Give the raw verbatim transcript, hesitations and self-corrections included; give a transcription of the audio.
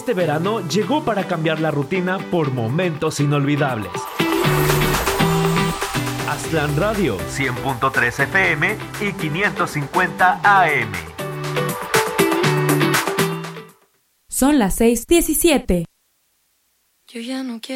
Este verano llegó para cambiar la rutina por momentos inolvidables. Aztlán Radio, cien punto tres F M y quinientos cincuenta A M. Son las seis diecisiete. Yo ya no quiero